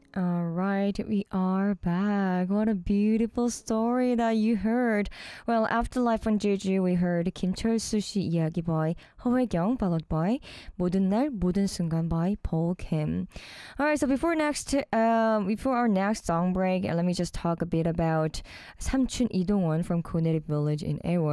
All right, we are back. What a beautiful story that you heard. Well, after Life on Jeju, we heard 김철수 씨 이야기 by 허회경, followed by 모든 날 모든 순간 by Paul Kim. All right, so before our next song break, let me just talk a bit about 삼촌 이동원 from Kuneri Village in Aewon.